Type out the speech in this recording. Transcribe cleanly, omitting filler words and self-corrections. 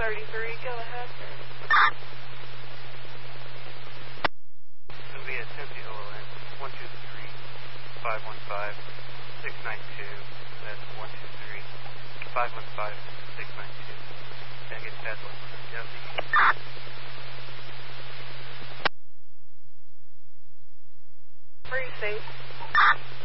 go ahead. It'll be at Cincy OLN, 123-515-692. That's 123-515-692. Then get past 1. Where are you safe?